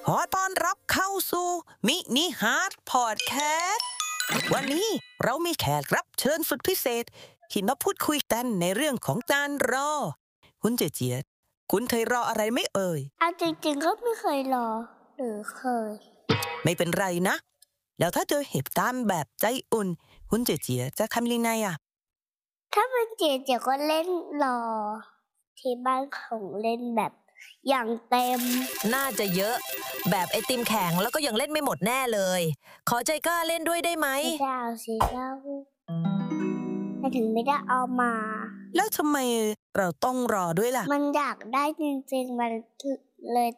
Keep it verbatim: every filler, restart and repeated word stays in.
อต้อนรับเข้าสู่มินิฮาร์ทพอดแคสต์วันนี้เรามีแขกรับเชิญสุดพิเศษที่มาพูดคุยกันในเรื่องของการรอคุณเจเจียดคุณเคยรออะไรไหมเอ่ยเอาจริงๆก็ไม่เคยรอหรือเคยไม่เป็นไรนะแล้วถ้าเจอเหตุการณ์แบบใจอุ่นคุณเจเจียจะทำยังไงอะถ้าเป็นเจเจก็เล่นรอที่บ้านของเล่นแบบอย่างเต็มน่าจะเยอะแบบไอติมแข็งแล้วก็ยังเล่นไม่หมดแน่เลยขอใจกล้าเล่นด้วยได้ไหมไม่ได้เอาสิเจ้าไม่ถึงไม่ได้เอามาแล้วทำไมเราต้องรอด้วยล่ะมันอยากได้จริงๆมันเลย